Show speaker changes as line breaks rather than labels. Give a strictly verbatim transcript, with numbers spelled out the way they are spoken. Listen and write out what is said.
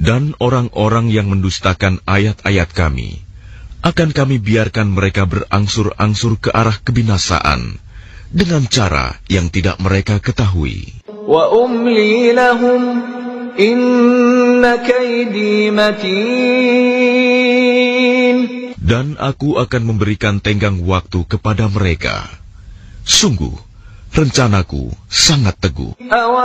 Dan orang-orang yang mendustakan ayat-ayat kami, akan kami biarkan mereka berangsur-angsur ke arah kebinasaan dengan cara yang tidak mereka ketahui.
Wa umli lahum inna kaidi matin.
Dan aku akan memberikan tenggang waktu kepada mereka. Sungguh, rencanaku sangat teguh.